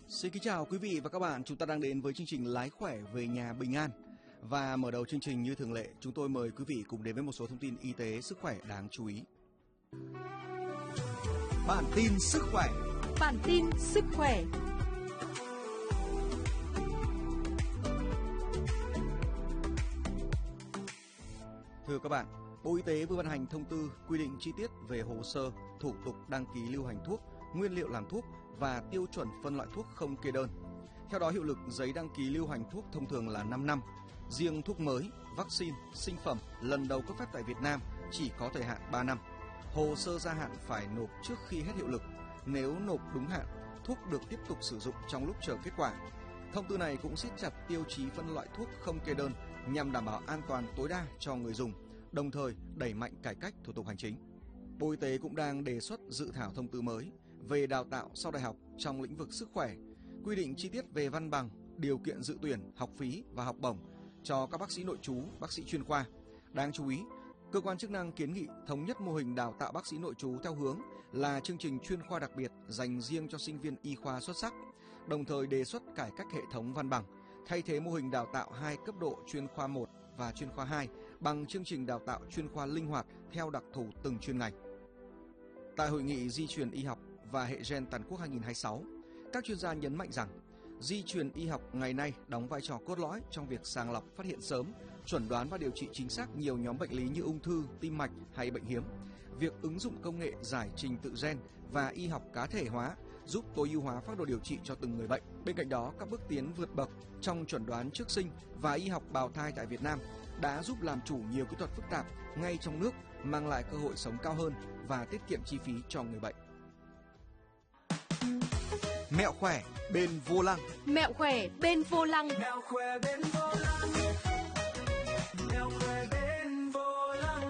Xin kính chào quý vị và các bạn, chúng ta đang đến với chương trình Lái khỏe về nhà bình an. Và mở đầu chương trình như thường lệ, chúng tôi mời quý vị cùng đến với một số thông tin y tế sức khỏe đáng chú ý. Bản tin sức khỏe. Bản tin sức khỏe. Thưa các bạn, Bộ Y tế vừa ban hành thông tư quy định chi tiết về hồ sơ, thủ tục đăng ký lưu hành thuốc, nguyên liệu làm thuốc và tiêu chuẩn phân loại thuốc không kê đơn. Theo đó, hiệu lực giấy đăng ký lưu hành thuốc thông thường là 5 năm. Riêng thuốc mới, vaccine, sinh phẩm lần đầu cấp phép tại Việt Nam chỉ có thời hạn 3 năm. Hồ sơ gia hạn phải nộp trước khi hết hiệu lực. Nếu nộp đúng hạn, thuốc được tiếp tục sử dụng trong lúc chờ kết quả. Thông tư này cũng siết chặt tiêu chí phân loại thuốc không kê đơn nhằm đảm bảo an toàn tối đa cho người dùng, đồng thời đẩy mạnh cải cách thủ tục hành chính. Bộ Y tế cũng đang đề xuất dự thảo thông tư mới về đào tạo sau đại học trong lĩnh vực sức khỏe, quy định chi tiết về văn bằng, điều kiện dự tuyển, học phí và học bổng cho các bác sĩ nội trú, bác sĩ chuyên khoa. Đáng chú ý, cơ quan chức năng kiến nghị thống nhất mô hình đào tạo bác sĩ nội trú theo hướng là chương trình chuyên khoa đặc biệt dành riêng cho sinh viên y khoa xuất sắc, đồng thời đề xuất cải cách hệ thống văn bằng, thay thế mô hình đào tạo 2 cấp độ chuyên khoa 1 và chuyên khoa 2 bằng chương trình đào tạo chuyên khoa linh hoạt theo đặc thù từng chuyên ngành. Tại hội nghị di truyền y học và hệ gen toàn quốc 2026, các chuyên gia nhấn mạnh rằng di truyền y học ngày nay đóng vai trò cốt lõi trong việc sàng lọc, phát hiện sớm, chuẩn đoán và điều trị chính xác nhiều nhóm bệnh lý như ung thư, tim mạch hay bệnh hiếm. Việc ứng dụng công nghệ giải trình tự gen và y học cá thể hóa giúp tối ưu hóa phác đồ điều trị cho từng người bệnh. Bên cạnh đó, các bước tiến vượt bậc trong chuẩn đoán trước sinh và y học bào thai tại Việt Nam đã giúp làm chủ nhiều kỹ thuật phức tạp ngay trong nước, mang lại cơ hội sống cao hơn và tiết kiệm chi phí cho người bệnh. Mẹo khỏe bên vô lăng. Mẹo khỏe bên vô lăng. Mẹo khỏe bên vô lăng. Mẹo khỏe bên vô lăng.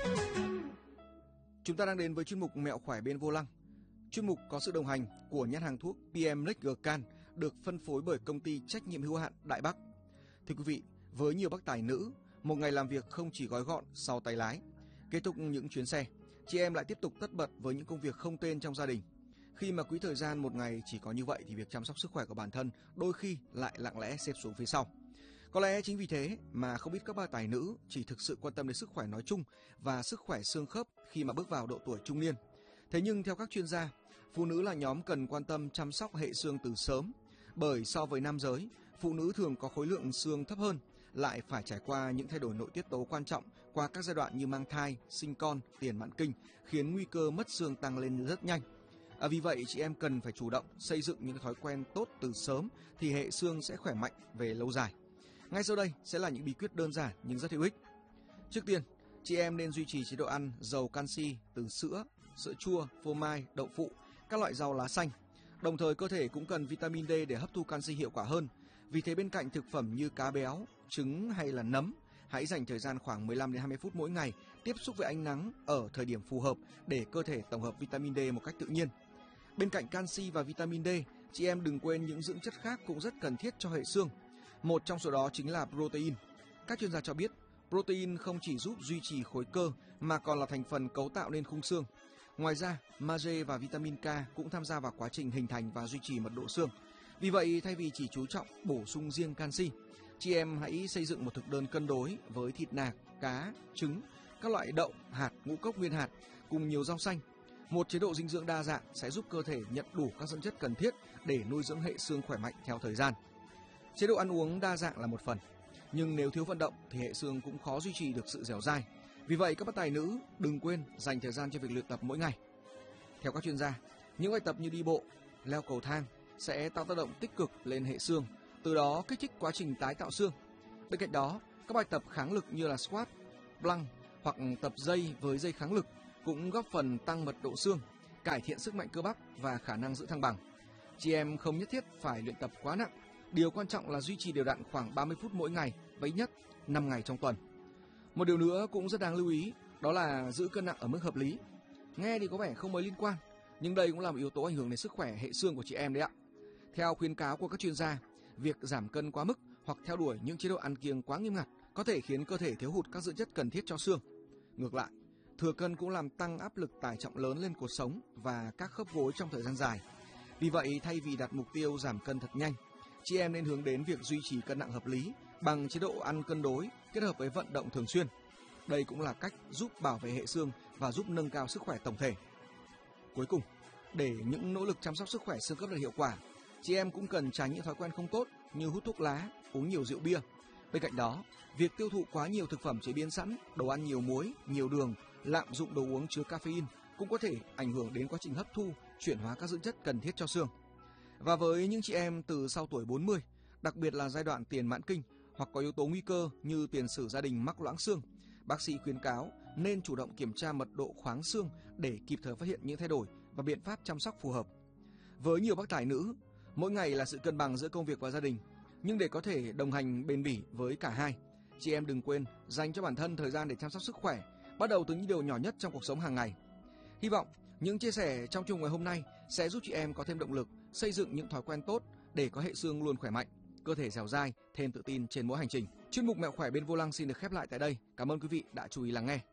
Chúng ta đang đến với chuyên mục Mẹo khỏe bên vô lăng. Chuyên mục có sự đồng hành của nhãn hàng thuốc PM Lexgercan được phân phối bởi công ty trách nhiệm hữu hạn Đại Bắc. Thưa quý vị, với nhiều bác tài nữ, một ngày làm việc không chỉ gói gọn sau tay lái. Kết thúc những chuyến xe, chị em lại tiếp tục tất bật với những công việc không tên trong gia đình. Khi mà quỹ thời gian một ngày chỉ có như vậy thì việc chăm sóc sức khỏe của bản thân đôi khi lại lặng lẽ xếp xuống phía sau. Có lẽ chính vì thế mà không ít các bà tài nữ chỉ thực sự quan tâm đến sức khỏe nói chung và sức khỏe xương khớp khi mà bước vào độ tuổi trung niên. Thế nhưng theo các chuyên gia, phụ nữ là nhóm cần quan tâm chăm sóc hệ xương từ sớm, bởi so với nam giới, phụ nữ thường có khối lượng xương thấp hơn, lại phải trải qua những thay đổi nội tiết tố quan trọng qua các giai đoạn như mang thai, sinh con, tiền mãn kinh, khiến nguy cơ mất xương tăng lên rất nhanh. Vì vậy, chị em cần phải chủ động xây dựng những thói quen tốt từ sớm thì hệ xương sẽ khỏe mạnh về lâu dài. Ngay sau đây sẽ là những bí quyết đơn giản nhưng rất hữu ích. Trước tiên, chị em nên duy trì chế độ ăn giàu canxi từ sữa, sữa chua, phô mai, đậu phụ, các loại rau lá xanh. Đồng thời cơ thể cũng cần vitamin D để hấp thu canxi hiệu quả hơn. Vì thế bên cạnh thực phẩm như cá béo, trứng hay là nấm, hãy dành thời gian khoảng 15 đến 20 phút mỗi ngày tiếp xúc với ánh nắng ở thời điểm phù hợp để cơ thể tổng hợp vitamin D một cách tự nhiên. Bên cạnh canxi và vitamin D, chị em đừng quên những dưỡng chất khác cũng rất cần thiết cho hệ xương. Một trong số đó chính là protein. Các chuyên gia cho biết, protein không chỉ giúp duy trì khối cơ mà còn là thành phần cấu tạo nên khung xương. Ngoài ra, magie và vitamin K cũng tham gia vào quá trình hình thành và duy trì mật độ xương. Vì vậy, thay vì chỉ chú trọng bổ sung riêng canxi, chị em hãy xây dựng một thực đơn cân đối với thịt nạc, cá, trứng, các loại đậu, hạt, ngũ cốc nguyên hạt cùng nhiều rau xanh. Một chế độ dinh dưỡng đa dạng sẽ giúp cơ thể nhận đủ các dưỡng chất cần thiết để nuôi dưỡng hệ xương khỏe mạnh theo thời gian. Chế độ ăn uống đa dạng là một phần, nhưng nếu thiếu vận động thì hệ xương cũng khó duy trì được sự dẻo dai. Vì vậy, các bác tài nữ đừng quên dành thời gian cho việc luyện tập mỗi ngày. Theo các chuyên gia, những bài tập như đi bộ, leo cầu thang sẽ tạo tác động tích cực lên hệ xương, từ đó kích thích quá trình tái tạo xương. Bên cạnh đó, các bài tập kháng lực như là squat, plank hoặc tập dây với dây kháng lực cũng góp phần tăng mật độ xương, cải thiện sức mạnh cơ bắp và khả năng giữ thăng bằng. Chị em không nhất thiết phải luyện tập quá nặng, điều quan trọng là duy trì đều đặn khoảng 30 phút mỗi ngày và ít nhất 5 ngày trong tuần. Một điều nữa cũng rất đáng lưu ý, đó là giữ cân nặng ở mức hợp lý. Nghe thì có vẻ không mấy liên quan, nhưng đây cũng là một yếu tố ảnh hưởng đến sức khỏe hệ xương của chị em đấy ạ. Theo khuyến cáo của các chuyên gia, việc giảm cân quá mức hoặc theo đuổi những chế độ ăn kiêng quá nghiêm ngặt có thể khiến cơ thể thiếu hụt các dưỡng chất cần thiết cho xương. Ngược lại, thừa cân cũng làm tăng áp lực tải trọng lớn lên cột sống và các khớp gối trong thời gian dài. Vì vậy, thay vì đặt mục tiêu giảm cân thật nhanh, chị em nên hướng đến việc duy trì cân nặng hợp lý bằng chế độ ăn cân đối kết hợp với vận động thường xuyên. Đây cũng là cách giúp bảo vệ hệ xương và giúp nâng cao sức khỏe tổng thể. Cuối cùng, để những nỗ lực chăm sóc sức khỏe xương khớp được hiệu quả, chị em cũng cần tránh những thói quen không tốt như hút thuốc lá, uống nhiều rượu bia. Bên cạnh đó, việc tiêu thụ quá nhiều thực phẩm chế biến sẵn, đồ ăn nhiều muối, nhiều đường, lạm dụng đồ uống chứa caffeine cũng có thể ảnh hưởng đến quá trình hấp thu, chuyển hóa các dưỡng chất cần thiết cho xương. Và với những chị em từ sau tuổi 40, đặc biệt là giai đoạn tiền mãn kinh hoặc có yếu tố nguy cơ như tiền sử gia đình mắc loãng xương, bác sĩ khuyến cáo nên chủ động kiểm tra mật độ khoáng xương để kịp thời phát hiện những thay đổi và biện pháp chăm sóc phù hợp. Với nhiều bác tài nữ, mỗi ngày là sự cân bằng giữa công việc và gia đình, nhưng để có thể đồng hành bền bỉ với cả hai, chị em đừng quên dành cho bản thân thời gian để chăm sóc sức khỏe, bắt đầu từ những điều nhỏ nhất trong cuộc sống hàng ngày. Hy vọng những chia sẻ trong chương ngày hôm nay sẽ giúp chị em có thêm động lực xây dựng những thói quen tốt để có hệ xương luôn khỏe mạnh, cơ thể dẻo dai, thêm tự tin trên mỗi hành trình. Chuyên mục Mẹo khỏe bên vô lăng xin được khép lại tại đây. Cảm ơn quý vị đã chú ý lắng nghe.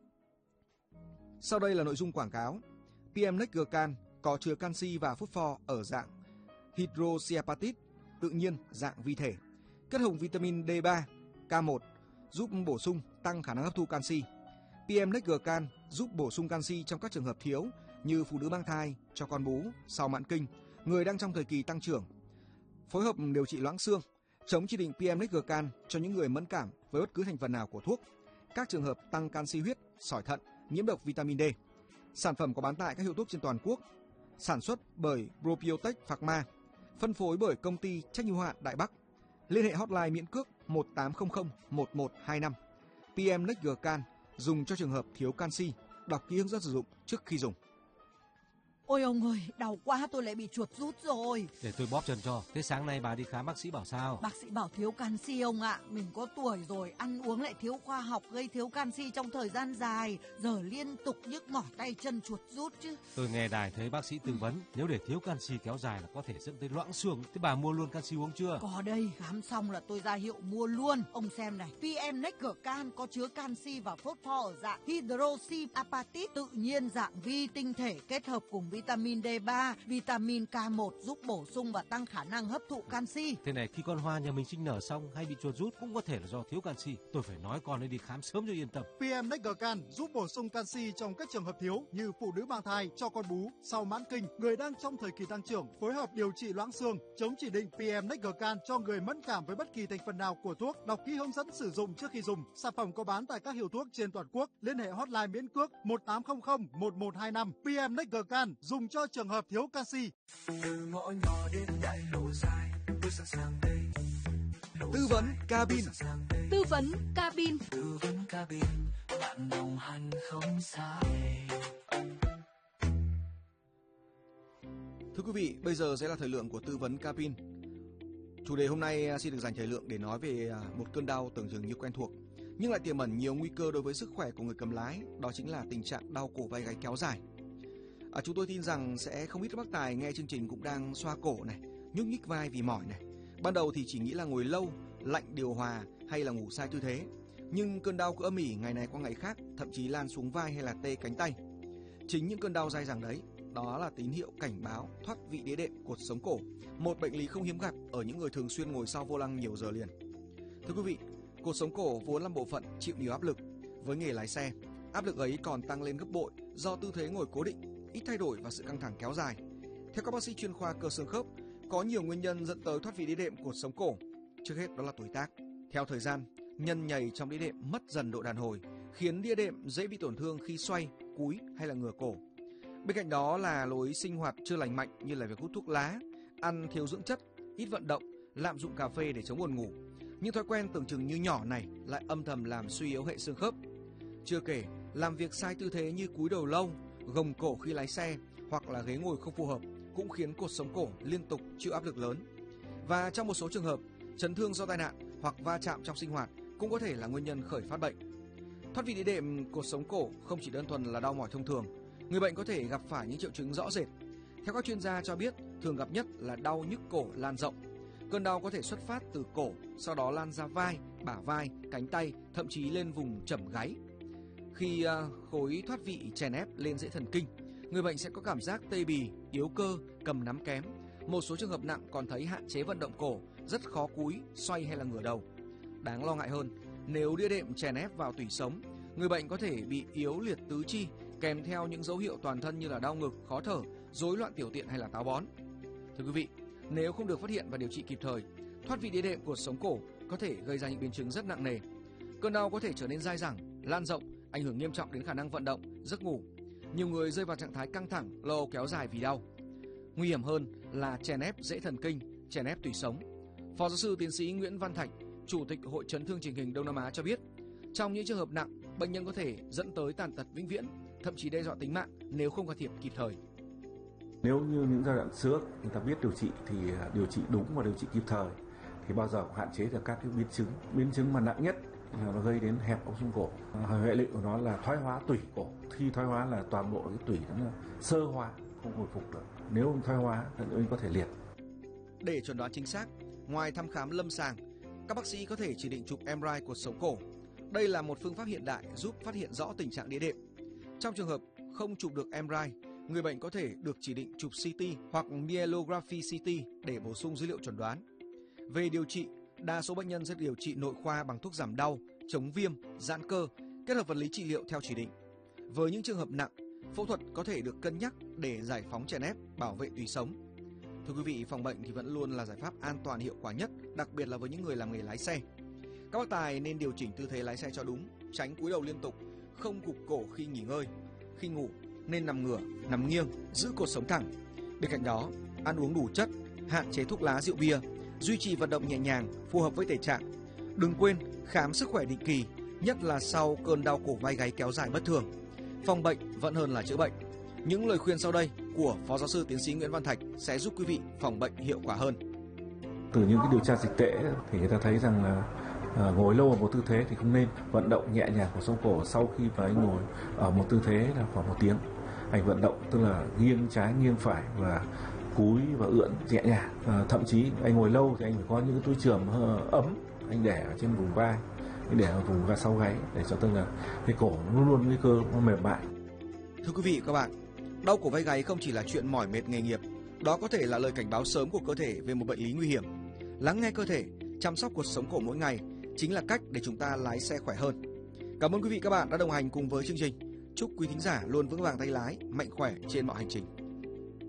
Sau đây là nội dung quảng cáo. PM Next Gcan có chứa canxi và phosphor ở dạng hydroxyapatite tự nhiên dạng vi thể, kết hợp vitamin D3, K1 giúp bổ sung tăng khả năng hấp thu canxi. PM Next Gcan giúp bổ sung canxi trong các trường hợp thiếu như phụ nữ mang thai, cho con bú, sau mãn kinh, người đang trong thời kỳ tăng trưởng. Phối hợp điều trị loãng xương, chống chỉ định PM Next Gcan cho những người mẫn cảm với bất cứ thành phần nào của thuốc, các trường hợp tăng canxi huyết, sỏi thận, nhiễm độc vitamin D. Sản phẩm có bán tại các hiệu thuốc trên toàn quốc, sản xuất bởi Probiotech Pharma, phân phối bởi công ty trách nhiệm hữu hạn Đại Bắc. Liên hệ hotline miễn cước 1800 1125. PM Next Gcan dùng cho trường hợp thiếu canxi. Đọc kỹ hướng dẫn sử dụng trước khi dùng. Ôi ông ơi, đau quá, tôi lại bị chuột rút rồi. Để tôi bóp chân cho. Thế sáng nay bà đi khám bác sĩ bảo sao? Bác sĩ bảo thiếu canxi ông ạ. Mình có tuổi rồi, ăn uống lại thiếu khoa học, gây thiếu canxi trong thời gian dài. Giờ liên tục nhức mỏi tay chân chuột rút chứ. Tôi nghe đài thấy bác sĩ tư vấn, nếu để thiếu canxi kéo dài là có thể dẫn tới loãng xương. Thế bà mua luôn canxi uống chưa? Có đây, khám xong là tôi ra hiệu mua luôn. Ông xem này, PM Next Gcan có chứa canxi và phosphor ở dạng hydroxyapatite tự nhiên dạng vi tinh thể kết hợp cùng vitamin D3, vitamin K1 giúp bổ sung và tăng khả năng hấp thụ canxi. Thế này, khi con Hoa nhà mình sinh nở xong hay bị chuột rút cũng có thể là do thiếu canxi. Tôi phải nói con ấy đi khám sớm cho yên tâm. PM Next Gcan giúp bổ sung canxi trong các trường hợp thiếu như phụ nữ mang thai, cho con bú, sau mãn kinh, người đang trong thời kỳ tăng trưởng, phối hợp điều trị loãng xương, chống chỉ định PM Next Gcan cho người mẫn cảm với bất kỳ thành phần nào của thuốc. Đọc kỹ hướng dẫn sử dụng trước khi dùng. Sản phẩm có bán tại các hiệu thuốc trên toàn quốc. Liên hệ hotline miễn cước 1800 1125. PM Next Gcan dùng cho trường hợp thiếu canxi. Từ ngõ nhỏ đến đại lộ dài, tôi sẵn sàng đây. Tư vấn cabin. Tư vấn cabin. Tư vấn cabin, bạn đồng hành không xa. Thưa quý vị, bây giờ sẽ là thời lượng của tư vấn cabin. Chủ đề hôm nay xin được dành thời lượng để nói về một cơn đau tưởng chừng như quen thuộc, nhưng lại tiềm ẩn nhiều nguy cơ đối với sức khỏe của người cầm lái, đó chính là tình trạng đau cổ vai gáy kéo dài. Chúng tôi tin rằng sẽ không ít các bác tài nghe chương trình cũng đang xoa cổ này, nhúc nhích vai vì mỏi này. Ban đầu thì chỉ nghĩ là ngồi lâu, lạnh điều hòa hay là ngủ sai tư thế, nhưng cơn đau cứ âm ỉ ngày này qua ngày khác, thậm chí lan xuống vai hay là tê cánh tay. Chính những cơn đau dai dẳng đấy, đó là tín hiệu cảnh báo thoát vị đĩa đệm cột sống cổ, một bệnh lý không hiếm gặp ở những người thường xuyên ngồi sau vô lăng nhiều giờ liền. Thưa quý vị, cột sống cổ vốn là bộ phận chịu nhiều áp lực. Với nghề lái xe, áp lực ấy còn tăng lên gấp bội do tư thế ngồi cố định, ít thay đổi và sự căng thẳng kéo dài. Theo các bác sĩ chuyên khoa cơ xương khớp, có nhiều nguyên nhân dẫn tới thoát vị đĩa đệm cột sống cổ. Trước hết đó là tuổi tác. Theo thời gian, nhân nhầy trong đĩa đệm mất dần độ đàn hồi, khiến đĩa đệm dễ bị tổn thương khi xoay, cúi hay là ngửa cổ. Bên cạnh đó là lối sinh hoạt chưa lành mạnh như là việc hút thuốc lá, ăn thiếu dưỡng chất, ít vận động, lạm dụng cà phê để chống buồn ngủ. Những thói quen tưởng chừng như nhỏ này lại âm thầm làm suy yếu hệ xương khớp. Chưa kể, làm việc sai tư thế như cúi đầu lâu, gồng cổ khi lái xe hoặc là ghế ngồi không phù hợp cũng khiến cột sống cổ liên tục chịu áp lực lớn. Và trong một số trường hợp, chấn thương do tai nạn hoặc va chạm trong sinh hoạt cũng có thể là nguyên nhân khởi phát bệnh. Thoát vị đĩa đệm cột sống cổ không chỉ đơn thuần là đau mỏi thông thường, người bệnh có thể gặp phải những triệu chứng rõ rệt. Theo các chuyên gia cho biết, thường gặp nhất là đau nhức cổ lan rộng. Cơn đau có thể xuất phát từ cổ, sau đó lan ra vai, bả vai, cánh tay, thậm chí lên vùng chẩm gáy. Khi khối thoát vị chèn ép lên dãy thần kinh, người bệnh sẽ có cảm giác tê bì, yếu cơ, cầm nắm kém. Một số trường hợp nặng còn thấy hạn chế vận động cổ, rất khó cúi, xoay hay là ngửa đầu. Đáng lo ngại hơn, nếu đĩa đệm chèn ép vào tủy sống, người bệnh có thể bị yếu liệt tứ chi, kèm theo những dấu hiệu toàn thân như là đau ngực, khó thở, rối loạn tiểu tiện hay là táo bón. Thưa quý vị, nếu không được phát hiện và điều trị kịp thời, thoát vị đĩa đệm cột sống cổ có thể gây ra những biến chứng rất nặng nề. Cơn đau có thể trở nên dai dẳng, lan rộng, ảnh hưởng nghiêm trọng đến khả năng vận động, giấc ngủ. Nhiều người rơi vào trạng thái căng thẳng, lo âu kéo dài vì đau. Nguy hiểm hơn là chèn ép rễ thần kinh, chèn ép tủy sống. Phó giáo sư tiến sĩ Nguyễn Văn Thạch, Chủ tịch Hội chấn thương chỉnh hình Đông Nam Á cho biết, trong những trường hợp nặng, bệnh nhân có thể dẫn tới tàn tật vĩnh viễn, thậm chí đe dọa tính mạng nếu không can thiệp kịp thời. Nếu như những giai đoạn trước người ta biết điều trị thì điều trị đúng và điều trị kịp thời thì bao giờ cũng hạn chế được các cái biến chứng mà nặng nhất là nó gây đến hẹp ống sống cổ. Hệ lụy của nó là thoái hóa tủy cổ. Khi thoái hóa là toàn bộ cái tủy nó sơ hóa, không hồi phục được. Nếu không thoái hóa thì bệnh có thể liệt. Để chẩn đoán chính xác, ngoài thăm khám lâm sàng, các bác sĩ có thể chỉ định chụp MRI cột sống cổ. Đây là một phương pháp hiện đại giúp phát hiện rõ tình trạng đĩa đệm. Trong trường hợp không chụp được MRI, người bệnh có thể được chỉ định chụp CT hoặc myelography CT để bổ sung dữ liệu chẩn đoán. Về điều trị, đa số bệnh nhân sẽ điều trị nội khoa bằng thuốc giảm đau, chống viêm, giãn cơ, kết hợp vật lý trị liệu theo chỉ định. Với những trường hợp nặng, phẫu thuật có thể được cân nhắc để giải phóng chèn ép, bảo vệ tủy sống. Thưa quý vị, phòng bệnh thì vẫn luôn là giải pháp an toàn hiệu quả nhất, đặc biệt là với những người làm nghề lái xe. Các bác tài nên điều chỉnh tư thế lái xe cho đúng, tránh cúi đầu liên tục, không gục cổ khi nghỉ ngơi. Khi ngủ nên nằm ngửa, nằm nghiêng, giữ cột sống thẳng. Bên cạnh đó, ăn uống đủ chất, hạn chế thuốc lá, rượu bia, duy trì vận động nhẹ nhàng, phù hợp với thể trạng. Đừng quên khám sức khỏe định kỳ, nhất là sau cơn đau cổ vai gáy kéo dài bất thường. Phòng bệnh vẫn hơn là chữa bệnh. Những lời khuyên sau đây của Phó Giáo sư Tiến sĩ Nguyễn Văn Thạch sẽ giúp quý vị phòng bệnh hiệu quả hơn. Từ những cái điều tra dịch tễ thì người ta thấy rằng là ngồi lâu ở một tư thế thì không nên. Vận động nhẹ nhàng của sống cổ sau khi mà anh ngồi ở một tư thế là khoảng 1 tiếng. Anh vận động tức là nghiêng trái nghiêng phải và cúi và ưỡn nhẹ nhàng. Thậm chí anh ngồi lâu thì anh phải có những cái túi chườm ấm anh để ở trên vùng vai, anh để ở vùng vai sau gáy để cho tức là cái cổ luôn luôn nguy cơ nó mềm mại. Thưa quý vị và các bạn, đau cổ vai gáy không chỉ là chuyện mỏi mệt nghề nghiệp, đó có thể là lời cảnh báo sớm của cơ thể về một bệnh lý nguy hiểm. Lắng nghe cơ thể, chăm sóc cuộc sống cổ mỗi ngày chính là cách để chúng ta lái xe khỏe hơn. Cảm ơn quý vị các bạn đã đồng hành cùng với chương trình. Chúc quý thính giả luôn vững vàng tay lái, mạnh khỏe trên mọi hành trình.